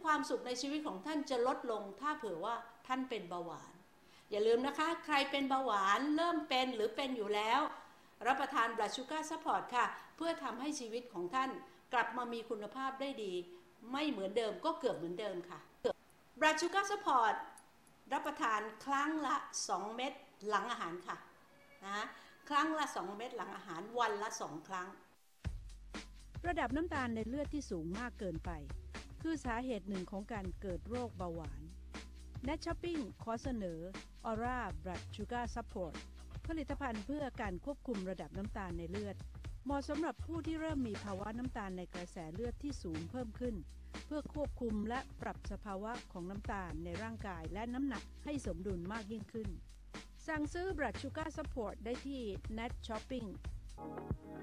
ความสุขในชีวิตของท่านจะลดลงถ้าเผื่อว่าท่านเป็นเบาหวานอย่าลืมนะคะใครเป็นเบาหวานเริ่มเป็นหรือเป็นอยู่แล้วรับประทาน Blood Sugar Support ค่ะเพื่อทำให้ชีวิตของท่านกลับมามีคุณภาพได้ดีไม่เหมือนเดิมก็เกือบเหมือนเดิมค่ะ Blood Sugar Support รับประทานครั้งละ2 เม็ดหลังอาหารค่ะนะครั้งละ2 เม็ดหลังอาหารวันละ2 ครั้งระดับน้ำตาลในเลือดที่สูงมากเกินไปคือสาเหตุหนึ่งของการเกิดโรคเบาหวาน Net Shopping ขอเสนอ Aura Blood Sugar Support ผลิตภัณฑ์เพื่อการควบคุมระดับน้ำตาลในเลือดเหมาะสำหรับผู้ที่เริ่มมีภาวะน้ำตาลในกระแสเลือดที่สูงเพิ่มขึ้นเพื่อควบคุมและปรับสภาวะของน้ำตาลในร่างกายและน้ำหนักให้สมดุลมากยิ่งขึ้นสั่งซื้อ Blood Sugar Support ได้ที่ Net Shopping